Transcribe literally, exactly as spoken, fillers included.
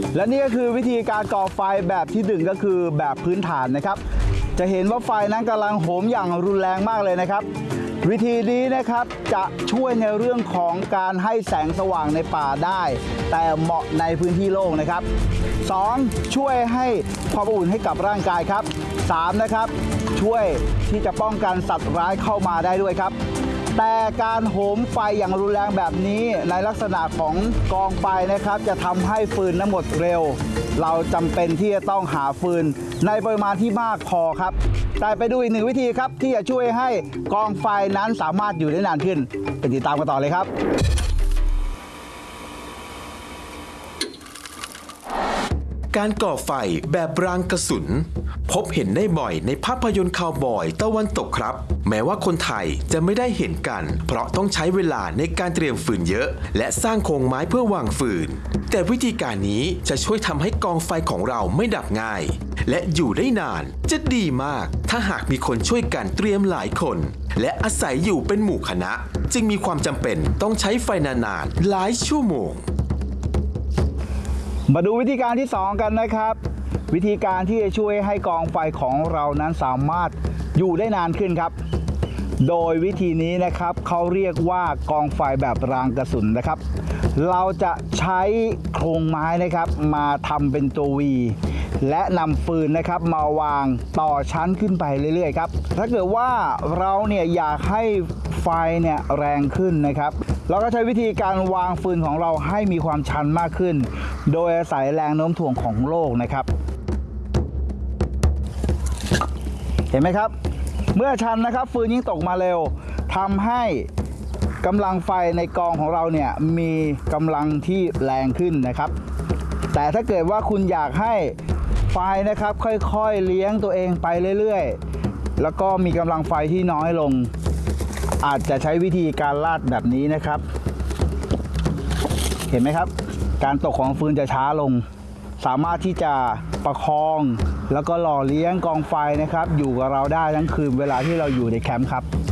และนี่ก็คือวิธีการก่อไฟแบบที่หนึ่งก็คือแบบพื้นฐานนะครับจะเห็นว่าไฟนั้นกำลังโหมอย่างรุนแรงมากเลยนะครับวิธีนี้นะครับจะช่วยในเรื่องของการให้แสงสว่างในป่าได้แต่เหมาะในพื้นที่โล่งนะครับสองช่วยให้ความอบอุ่นให้กับร่างกายครับสามนะครับช่วยที่จะป้องกันสัตว์ร้ายเข้ามาได้ด้วยครับแต่การโหมไฟอย่างรุนแรงแบบนี้ในลักษณะของกองไฟนะครับจะทำให้ฟืนนั้นหมดเร็วเราจำเป็นที่จะต้องหาฟืนในปริมาณที่มากพอครับแต่ไปดูอีกหนึ่งวิธีครับที่จะช่วยให้กองไฟนั้นสามารถอยู่ได้นานขึ้นไปติดตามกันต่อเลยครับการก่อไฟแบบรางกระสุนพบเห็นได้บ่อยในภาพยนตร์คาวบอยตะวันตกครับแม้ว่าคนไทยจะไม่ได้เห็นกันเพราะต้องใช้เวลาในการเตรียมฟืนเยอะและสร้างโครงไม้เพื่อวางฟืนแต่วิธีการนี้จะช่วยทำให้กองไฟของเราไม่ดับง่ายและอยู่ได้นานจะดีมากถ้าหากมีคนช่วยกันเตรียมหลายคนและอาศัยอยู่เป็นหมู่คณะจึงมีความจำเป็นต้องใช้ไฟนานๆหลายชั่วโมงมาดูวิธีการที่สองกันนะครับวิธีการที่จะช่วยให้กองไฟของเรานั้นสามารถอยู่ได้นานขึ้นครับโดยวิธีนี้นะครับเขาเรียกว่ากองไฟแบบรางกระสุนนะครับเราจะใช้โครงไม้นะครับมาทำเป็นตัววีและนำฟืนนะครับมาวางต่อชั้นขึ้นไปเรื่อยๆครับถ้าเกิดว่าเราเนี่ยอยากให้ไฟเนี่ยแรงขึ้นนะครับเราก็ใช้วิธีการวางฟืนของเราให้มีความชันมากขึ้นโดยอาศัยแรงโน้มถ่วงของโลกนะครับเห็นไหมครับเมื่อชันนะครับฟืนยิ่งตกมาเร็วทำให้กำลังไฟในกองของเราเนี่ยมีกำลังที่แรงขึ้นนะครับแต่ถ้าเกิดว่าคุณอยากให้ไฟนะครับค่อยๆเลี้ยงตัวเองไปเรื่อยๆแล้วก็มีกำลังไฟที่น้อยลงอาจจะใช้วิธีการลาดแบบนี้นะครับเห็นไหมครับการตกของฟืนจะช้าลงสามารถที่จะประคองแล้วก็หล่อเลี้ยงกองไฟนะครับอยู่กับเราได้ทั้งคืนเวลาที่เราอยู่ในแคมป์ครับ